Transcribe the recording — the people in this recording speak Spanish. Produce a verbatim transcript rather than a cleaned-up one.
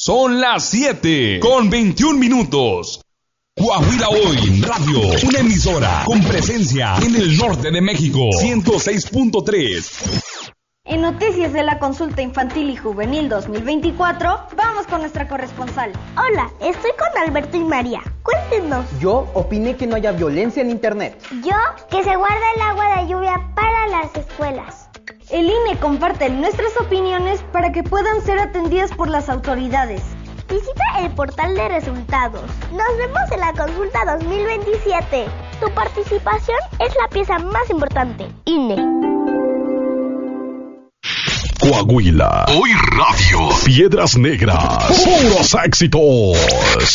Son las siete con veintiún minutos. Coahuila Hoy Radio, una emisora con presencia en el norte de México, ciento seis punto tres. En noticias de la consulta infantil y juvenil dos mil veinticuatro, vamos con nuestra corresponsal. Hola, estoy con Alberto y María. Cuéntenos. Yo opiné que no haya violencia en internet. Yo, que se guarda el agua de lluvia para las escuelas. El I N E comparte nuestras opiniones para que puedan ser atendidas por las autoridades. Visita el portal de resultados. Nos vemos en la consulta dos mil veintisiete. Tu participación es la pieza más importante. I N E. Coahuila Hoy Radio. Piedras Negras. Puros éxitos.